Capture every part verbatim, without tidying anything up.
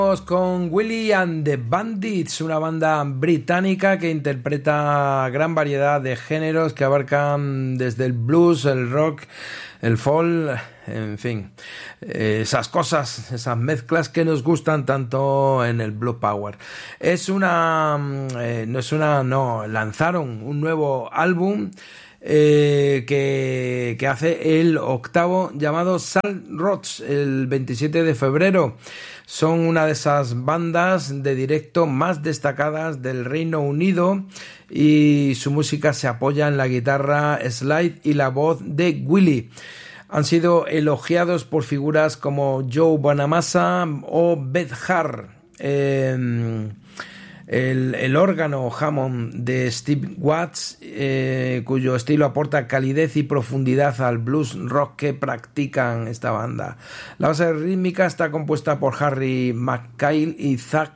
Con Willie and the Bandits, una banda británica que interpreta gran variedad de géneros que abarcan desde el blues, el rock, el folk, en fin, esas cosas, esas mezclas que nos gustan tanto en el Blue Power. Es una, eh, no es una, no, lanzaron un nuevo álbum Eh, que, que hace el octavo, llamado Salt Rods, el veintisiete de febrero. Son una de esas bandas de directo más destacadas del Reino Unido y su música se apoya en la guitarra slide y la voz de Willie. Han sido elogiados por figuras como Joe Bonamassa o Beth Hart. Eh, El, el órgano Hammond de Steve Watts, eh, cuyo estilo aporta calidez y profundidad al blues rock que practican esta banda. La base rítmica está compuesta por Harry McKay y Zach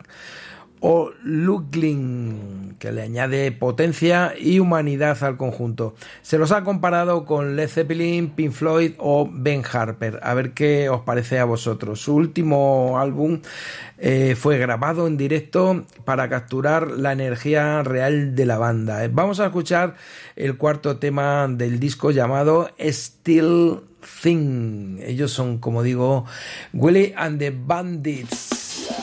O'Loughlin, que le añade potencia y humanidad al conjunto. Se los ha comparado con Led Zeppelin, Pink Floyd o Ben Harper. A ver qué os parece a vosotros. Su último álbum eh, fue grabado en directo para capturar la energía real de la banda. Vamos a escuchar el cuarto tema del disco, llamado Still Thing. Ellos son, como digo, Willie and the Bandits.